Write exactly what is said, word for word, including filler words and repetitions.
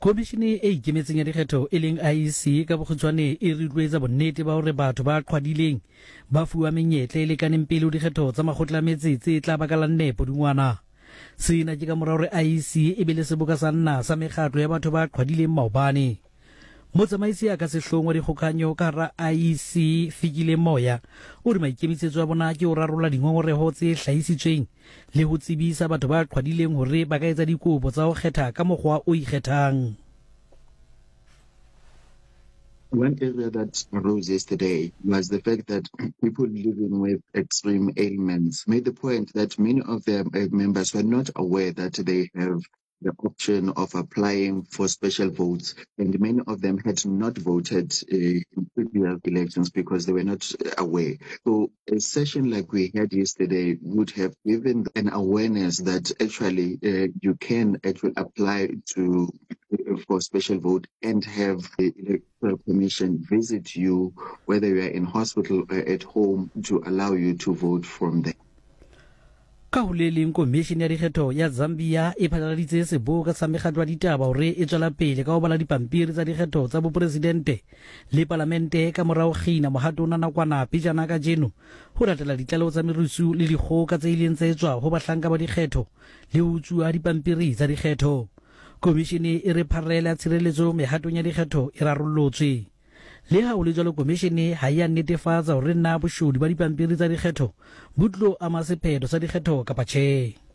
Komishene e ikemetseng ya dikgetho e leng I E C ka bokgutshwane e rotloetsa bonnete ba hore batho ba qhwadileng ba fuwa menyetla e lekaneng pele ho dikgetho tsa makgotla a metse tse tla bakalang nepo dingwana. Sena ke ka mora hore I E C e be le seboka sa nna sa mekgatlo ya batho ba qhwadileng maobane. Motsamaisi a ka sehlong wa dikgokhanyo ka hara I E C Fikile Moya o re maikemisetso a bona ke ho rarolla dingongoreho tse hlahisitsweng le ho tsebisa batho ba qhwadileng hore ba ka etsa dikopo tsa ho kgetha ka mokgwa o ikgethang. One area that arose yesterday was the fact that people living with extreme ailments made the point that many of their members were not aware that they have the option of applying for special votes, and many of them had not voted uh, in previous elections because they were not aware. So a session like we had yesterday would have given an awareness that actually uh, you can actually apply to uh, for special vote and have the electoral commission visit you whether you are in hospital or at home to allow you to vote from there. Ka ho le leng komishene ya dikgetho ya Zambia e phatlaladitse seboka sa mekgatlo ya ditaba hore e tswela pele ka ho bala dipampiri tsa dikgetho tsa bopresidente le parlamente ka morao kgina mohato ona nakwana pejana ka jeno ho latela ditlaleho tsa merusu le dikgoka tse ileng tsa etswa ho bahlanka ba dikgetho le ho utsuwa dipampiri tsa dikgetho. Komishene e re pharela ya tshireletso mehatong ya dikgetho e rarollotswe. Le ha o le jalo komishene ha ya netefatsa hore na boshodu ba dipampiri tsa dikgetho bo tlo ama sephetho sa dikgetho kapa tjhe.